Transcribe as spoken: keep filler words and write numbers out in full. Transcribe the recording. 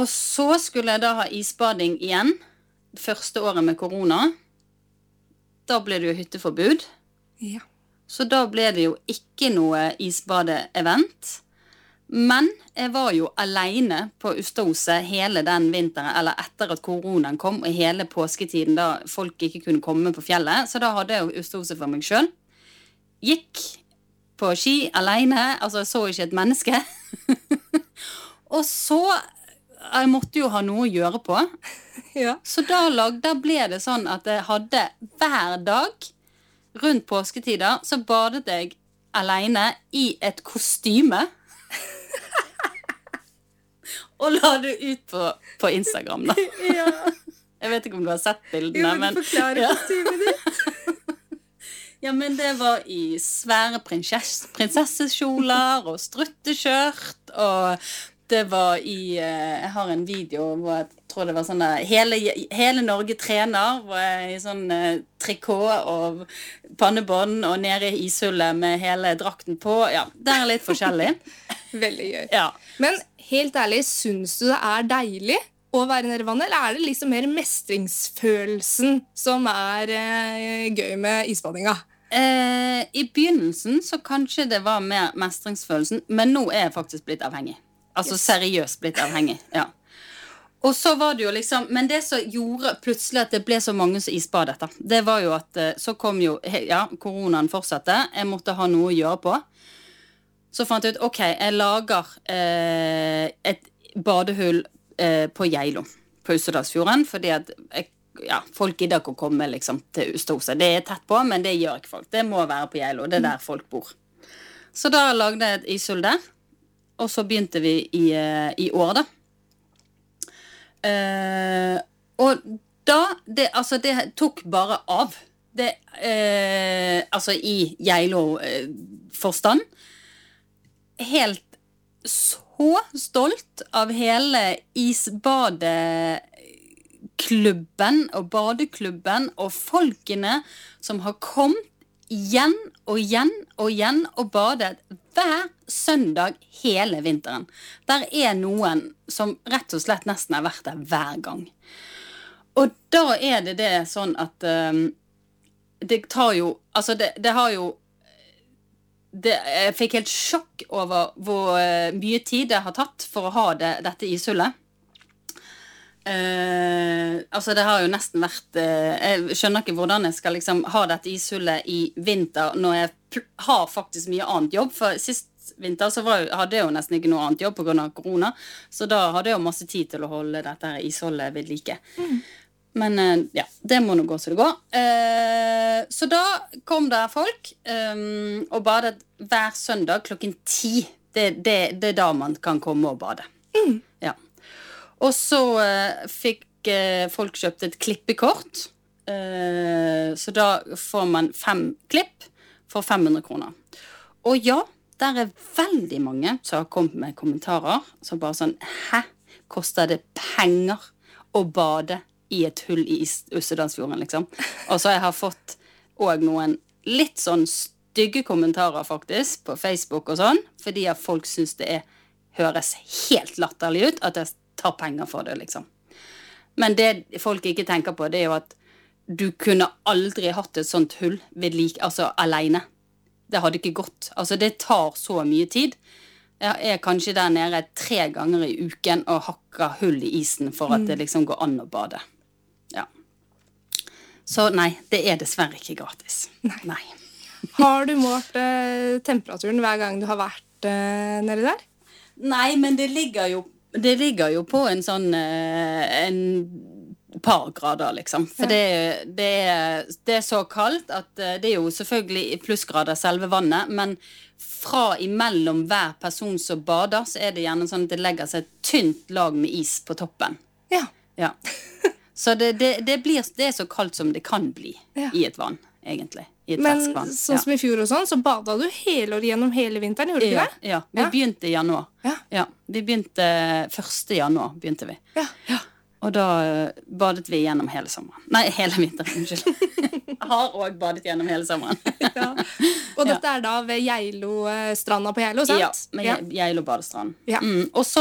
Og så skulle jeg da ha isbading igjen, første året med korona. Da ble det jo hytteforbud. Ja. Så da ble det jo ikke noe isbade-event. Men jeg var jo alene på Ustadhuset hele den vinteren, eller etter at koronaen kom, og hele påsketiden da folk ikke kunne komme på fjellet. Så da hadde jeg jo Ustadhuset for meg selv. Gikk på ski alene, altså så ikke et menneske. Og så, jeg måtte jo ha noe å gjøre på. Ja. Så da, lag, da ble det sånn at jeg hadde hver dag, rundt påsketider, så badet jeg alene i et kostyme. Og la det ut på, på Instagram da. Ja. Jeg vet ikke om du har sett bildene. Jo, men forklare ja. kostymet ditt. Ja, men det var i svære prinsess, prinsessekjoler og struttekjørt, og det var i, jeg har en video hvor jeg tror det var sånn der, hele, hele Norge trener, hvor jeg er i sånn uh, trikot og pannebånd og nede i ishullet med hele drakten på. Ja, det er litt forskjellig. Veldig gøy. Ja. Men helt ærlig, synes du det er deilig å være nede i vannet, eller er det liksom mer mestringsfølelsen som er uh, gøy med isbadinga? Eh, I begynnelsen så kanskje det var mer mestringsfølelsen, men nå er jeg faktisk blitt avhengig. Altså yes. Seriøst blitt avhengig, ja. Og så var det jo liksom, men det som gjorde plutselig at det ble så mange som isbadet da, det var jo at så kom jo, ja, koronaen fortsatte, jeg måtte ha noe å gjøre på. Så fant jeg ut, ok, jeg lager eh, et badehull eh, på Geilo, på Ustadalsfjorden, fordi at jeg, ja, folk gidder ikke å komme liksom til Ustadhuset. Det er tett på, men det gjør ikke folk. Det må være på Geilo, det er der folk bor. Så da lagde jeg et ishull der, og så begynte vi i, i år da. Uh, og da, det, altså det tok bare av. Det, uh, altså i Geilo-forstand. Helt så stolt av hele isbadeklubben og badeklubben og folkene som har kommet igjen og igjen og igjen og badet hver søndag hele vinteren. Der er noen som rett og slett nesten har vært der hver gang. Og da er det det sånn at um, det tar jo, altså det, det har jo, det, jeg fikk helt sjokk over hvor uh, mye tid det har tatt for å ha det, dette ishullet. Uh, altså det har jo nesten vært uh, jeg skjønner ikke hvordan jeg skal liksom ha dette ishullet i vinter når jeg pl- har faktisk mye annet jobb, for sist vinter så var, hadde jeg jo nesten ikke noe annet jobb på grunn av korona, så da hadde jeg jo masse tid til å holde dette her isholdet ved like. Mm. Men uh, ja, det må nå gå så det går. Uh, så da kom der folk um, og badet hver søndag klokken ti. Det, det, det er da man kan komme og bade. Mm. Ja. Og så uh, fikk uh, folk kjøpt et klippekort. Uh, så da får man fem klipp for fem hundre kroner. Og ja, der er veldig mange som har kommet med kommentarer. Så bare sånn, hæ? Koster det penger å bade i et hull i Ustadalsfjorden, liksom? Og så jeg har fått også noen litt sånn stygge kommentarer faktisk på Facebook og sånn. Fordi at folk synes det er, høres helt latterlig ut at jeg tar penger for det, liksom. Men det folk ikke tenker på, det er jo at du kunne aldri hatt et sånt hull ved like, altså alene. Det hadde ikke gått. Altså, det tar så mye tid. Jeg er kanskje der nede tre ganger i uken og hakker hull i isen for at det liksom går an å bade. Ja. Så nei, det er dessverre ikke gratis. Nei. nei. Har du målt eh, temperaturen hver gang du har vært eh, nede der? Nei, men det ligger jo Det ligger jo på en sånn eh, en par grader, liksom. For ja. det, det, er, det er så kaldt at eh, det er jo selvfølgelig plussgrader selve vannet, men fra imellom hver person som bader, så er det gjerne sånn at det legger seg et tynt lag med is på toppen. Ja. Ja. Så det, det, det, blir, det er så kaldt som det kan bli ja. I et vann, egentlig. I et Men ferskvann. sånn som ja. I fjor og sånn, så badet du hele år gjennom hele vinteren, gjorde du ja, ikke det? Ja, vi ja. begynte i januar. Ja. Ja, vi begynte første januar, begynte vi. Ja. Ja. Og da badet vi gjennom hele sommeren. Nei, hele vinteren, unnskyld. Jeg har også badet gjennom hele sommeren. Ja. Og dette ja. Er da ved Geilo, stranda på Geilo, sant? Ja, med ja. Geilo badestrand. Ja. Mm. Og så